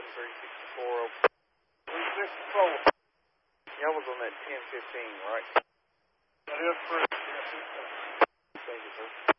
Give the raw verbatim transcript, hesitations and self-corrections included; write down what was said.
one three sixty-four. three sixty-four. Y'all was on that ten fifteen, right? That is correct. Yes, Thank you, sir.